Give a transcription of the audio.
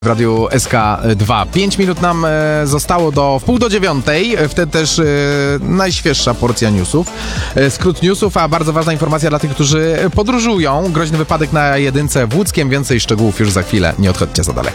W Radiu SK2. 5 minut nam zostało do wpół do 9. Wtedy też najświeższa porcja newsów. Skrót newsów, a bardzo ważna informacja dla tych, którzy podróżują. Groźny wypadek na jedynce w Łódzkiem. Więcej szczegółów już za chwilę. Nie odchodźcie za daleko.